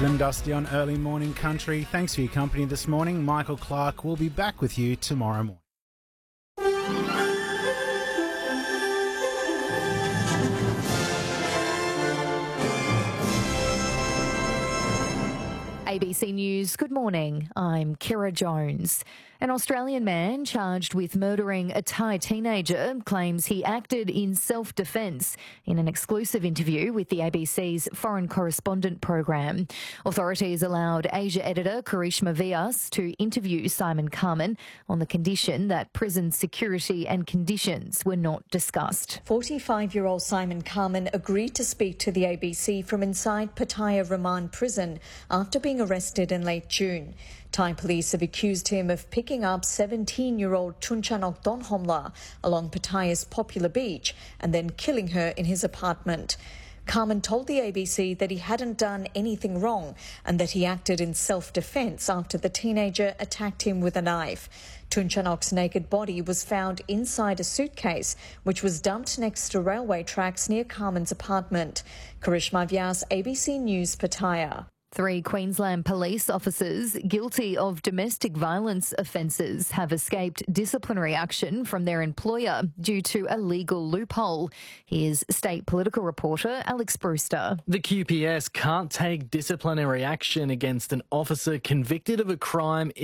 Slim Dusty on Early Morning Country. Thanks for your company this morning. Michael Clark will be back with you tomorrow morning. ABC News, good morning. I'm Kira Jones. An Australian man charged with murdering a Thai teenager claims he acted in self-defence in an exclusive interview with the ABC's Foreign Correspondent program. Authorities allowed Asia editor Karishma Vyas to interview Simon Carman on the condition that prison security and conditions were not discussed. 45-year-old Simon Carman agreed to speak to the ABC from inside Pattaya Remand prison after being arrested in late June. Thai police have accused him of picking up 17-year-old Chunchanok Donhomla along Pattaya's popular beach and then killing her in his apartment. Carman told the ABC that he hadn't done anything wrong and that he acted in self-defence after the teenager attacked him with a knife. Chunchanok's naked body was found inside a suitcase, which was dumped next to railway tracks near Carman's apartment. Karishma Vyas, ABC News, Pattaya. 3 Queensland police officers guilty of domestic violence offences have escaped disciplinary action from their employer due to a legal loophole. Here's state political reporter Alex Brewster. The QPS can't take disciplinary action against an officer convicted of a crime